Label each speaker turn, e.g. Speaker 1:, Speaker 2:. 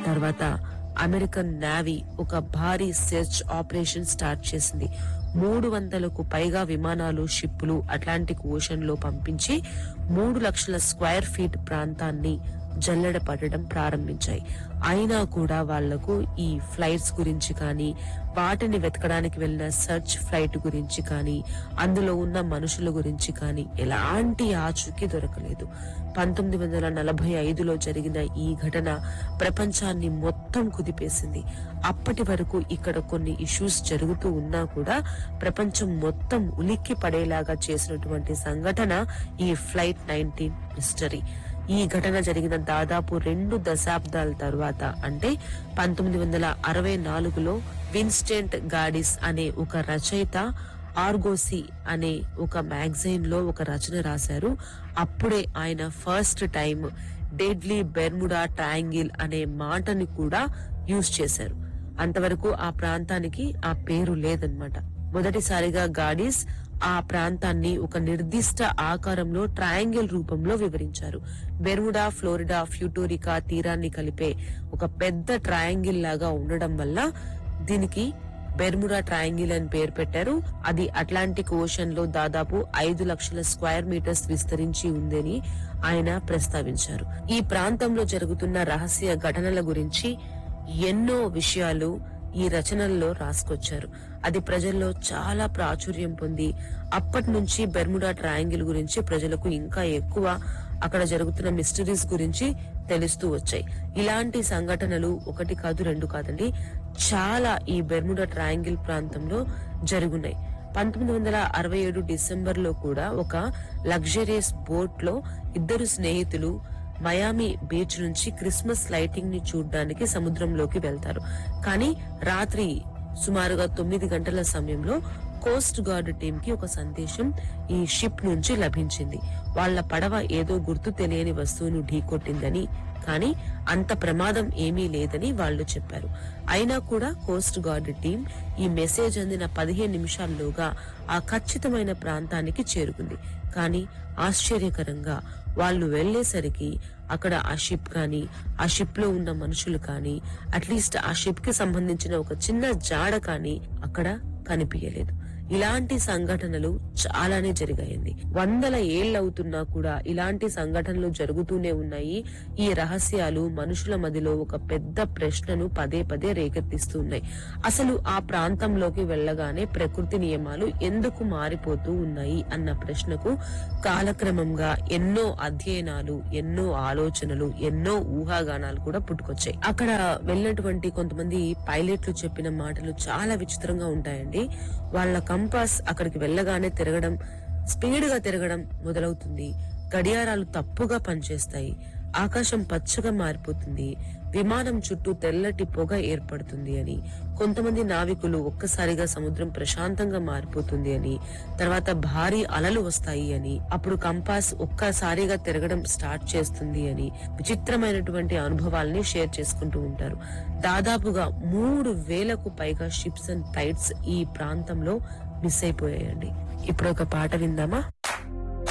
Speaker 1: తర్వాత American navy ఒక భారీ సెర్చ్ ఆపరేషన్ స్టార్ట్ చేసింది. 300కు పైగా విమానాలు, షిప్పులు అట్లాంటిక్ ఓషన్ లో పంపించి 3 లక్షల స్క్వేర్ ఫీట్ ప్రాంతాన్ని జల్లెడ పడడం ప్రారంభించాయి. అయినా కూడా వాళ్లకు ఈ ఫ్లైట్స్ గురించి కానీ, వాటిని వెతకడానికి వెళ్లిన సర్చ్ ఫ్లైట్ గురించి కానీ, అందులో ఉన్న మనుషుల గురించి కానీ ఎలాంటి ఆచూకీ దొరకలేదు. 1945లో జరిగిన ఈ ఘటన ప్రపంచాన్ని మొత్తం కుదిపేసింది. అప్పటి వరకు ఇక్కడ కొన్ని ఇష్యూస్ జరుగుతూ ఉన్నా కూడా ప్రపంచం మొత్తం ఉలిక్కి పడేలాగా చేసినటువంటి సంఘటన ఈ ఫ్లైట్ 19 మిస్టరీ. ఈ ఘటన జరిగిన దాదాపు 2 దశాబ్దాల తర్వాత, అంటే 1964లో విన్స్టెంట్ గాడిస్ అనే ఒక రచయిత ఆర్గోసీ అనే ఒక మ్యాగజైన్ లో ఒక రచన రాశారు. అప్పుడే ఆయన first time deadly Bermuda triangle అనే మాటని కూడా యూజ్ చేశారు. అంతవరకు ఆ ప్రాంతానికి ఆ పేరు లేదన్నమాట. మొదటిసారిగా గాడిస్ ఆ ప్రాంతాన్ని ఒక నిర్దిష్ట ఆకారంలో ట్రయాంగిల్ రూపంలో వివరించారు. బెర్ముడా, ఫ్లోరిడా, ఫ్యూటోరికా తీరాన్ని కలిపే ఒక పెద్ద ట్రయాంగిల్ లాగా ఉండడం వల్ల దీనికి బెర్ముడా ట్రయాంగిల్ అని పేరు పెట్టారు. అది అట్లాంటిక్ ఓషన్ లో దాదాపు 5 లక్షల స్క్వేర్ మీటర్స్ విస్తరించి ఉందని ఆయన ప్రస్తావించారు. ఈ ప్రాంతంలో జరుగుతున్న రహస్య ఘటనల గురించి ఎన్నో విషయాలు ఈ రచనల్లో రాసుకొచ్చారు. అది ప్రజల్లో చాలా ప్రాచుర్యం పొంది అప్పటి నుంచి బెర్ముడా ట్రయాంగిల్ గురించి ప్రజలకు ఇంకా ఎక్కువ అక్కడ జరుగుతున్న మిస్టరీస్ గురించి తెలుస్తూ వచ్చాయి. ఇలాంటి సంఘటనలు 1 కాదు 2 కాదండి, చాలా ఈ బెర్ముడా ట్రయాంగిల్ ప్రాంతంలో జరుగున్నాయి. 1967 డిసెంబర్ లో కూడా ఒక లగ్జరియస్ బోట్ లో 2 స్నేహితులు మయామి బీచ్ నుంచి క్రిస్మస్ లైటింగ్ ని చూడడానికి సముద్రంలోకి వెళ్తారు. కానీ రాత్రి సుమారుగా 9 గంటల సమయంలో కోస్ట్ గార్డ్ టీమ్ కి ఒక సందేశం ఈ షిప్ నుంచి లభించింది. వాళ్ళ పడవ ఏదో గుర్తు తెలియని వస్తువును ఢీకొట్టిందని, కానీ అంత ప్రమాదం ఏమీ లేదని వాళ్ళు చెప్పారు. అయినా కూడా కోస్ట్ గార్డ్ టీం ఈ మెసేజ్ అందిన 15 నిమిషాల్లోగా ఆ ఖచ్చితమైన ప్రాంతానికి చేరుకుంది. కానీ ఆశ్చర్యకరంగా వాళ్ళు వెళ్లేసరికి అక్కడ ఆ షిప్ కానీ, ఆ షిప్ లో ఉన్న మనుషులు కానీ, అట్లీస్ట్ ఆ షిప్ కి సంబంధించిన ఒక చిన్న జాడ కానీ అక్కడ కనిపించలేదు. ఇలాంటి సంఘటనలు చాలానే జరిగాయండి. 100 ఏళ్లవుతున్నా కూడా ఇలాంటి సంఘటనలు జరుగుతూనే ఉన్నాయి. ఈ రహస్యాలు మనుషుల మదిలో ఒక పెద్ద ప్రశ్నను పదే పదే రేకెత్తిస్తూ ఉన్నాయి. అసలు ఆ ప్రాంతంలోకి వెళ్లగానే ప్రకృతి నియమాలు ఎందుకు మారిపోతూ ఉన్నాయి అన్న ప్రశ్నకు కాలక్రమంగా ఎన్నో అధ్యయనాలు, ఎన్నో ఆలోచనలు, ఎన్నో ఊహాగానాలు కూడా పుట్టుకొచ్చాయి. అక్కడ వెళ్ళినటువంటి కొంతమంది పైలట్లు చెప్పిన మాటలు చాలా విచిత్రంగా ఉంటాయండి. వాళ్ళ కంపాస్ అక్కడికి వెళ్ళగానే తిరగడం, స్పీడ్ గా తిరగడం మొదలవుతుంది. గడియారాలు తప్పుగా పనిచేస్తాయి. ఆకాశం పచ్చగా మారిపోతుంది. విమానం చుట్టూ తెల్లటి పొగ ఏర్పడుతుంది అని, కొంతమంది నావికులు ఒక్కసారిగా సముద్రం ప్రశాంతంగా మారిపోతుంది అని, తర్వాత భారీ అలలు వస్తాయి అని, అప్పుడు కంపాస్ ఒక్కసారిగా తిరగడం స్టార్ట్ చేస్తుంది అని విచిత్రమైనటువంటి అనుభవాల్ని షేర్ చేసుకుంటూ ఉంటారు. దాదాపుగా 3000కు పైగా షిప్స్ అండ్ ఫ్లైట్స్ ఈ ప్రాంతంలో మిస్ అయిపోయాయండి. ఇప్పుడు ఒక పాట విందామా?